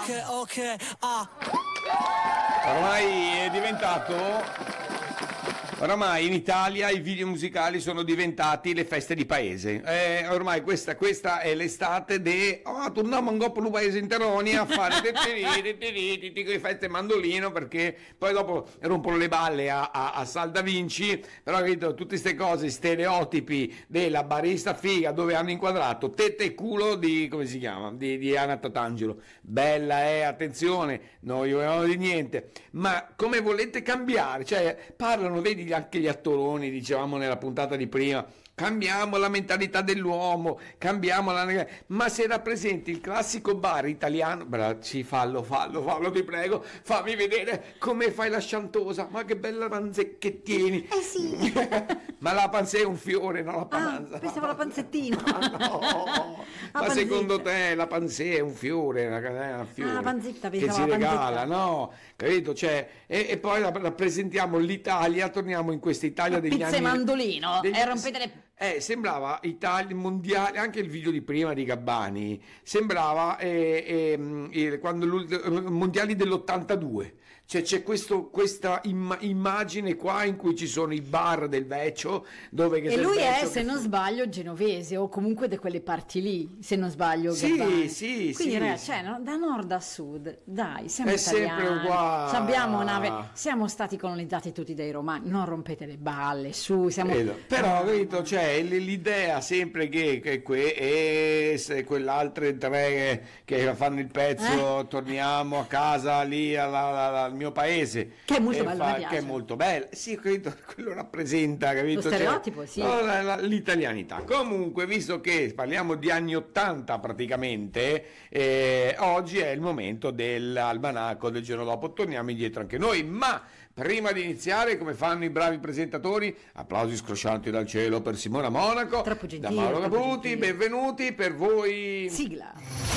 ok, ah. Ormai è diventato... Oramai in Italia i video musicali sono diventati le feste di paese. Ormai questa è l'estate torniamo un po' il paese interoni a fare le feste mandolino, perché poi dopo rompono le balle a Sal da Vinci, però capito, tutte queste cose, stereotipi della barista figa dove hanno inquadrato tette e culo di, come si chiama, di Anna Tatangelo. Bella, attenzione, non gli vogliamo di niente, ma come volete cambiare? Cioè parlano, vedi, anche gli attoroni, dicevamo nella puntata di prima, cambiamo la mentalità dell'uomo, ma se rappresenti il classico bar italiano, fallo, ti prego, fammi vedere come fai la sciantosa, ma che bella panze che tieni. Sì. Ma la panza è un fiore, non la panza. Pensavo la panzettina. No. Ma secondo te la panza è un fiore, una fiore la panzetta, che si regala, no? Capito? Cioè, e poi rappresentiamo l'Italia, torniamo in questa Italia degli pizza anni... e mandolino, e rompete le... sembrava Italia mondiale, anche il video di prima di Gabbani sembrava quando mondiali dell'82, cioè c'è questa immagine qua in cui ci sono i bar del Vecchio, dove e lui è, se non sbaglio, genovese o comunque da quelle parti lì, se non sbaglio. Sì. Quindi ragazzi, cioè, no, da nord a sud, dai, siamo è italiani, sempre uguale. siamo stati colonizzati tutti dai romani, non rompete le balle, su, siamo... Però capito, cioè l'idea sempre che quell'altre tre che fanno il pezzo, torniamo a casa lì al mio paese, che è molto bello, mi piace. Che è molto bello, sì, capito, quello rappresenta, capito, lo stereotipo, sì, l'italianità. Comunque, visto che parliamo di anni 80 praticamente, oggi è il momento dell'almanacco del giorno dopo, torniamo indietro anche noi, ma prima di iniziare, come fanno i bravi presentatori, applausi scroscianti dal cielo per Simona Monaco, troppo gentile, da Mauro troppo Caputi, gentile. benvenuti per voi. Sigla.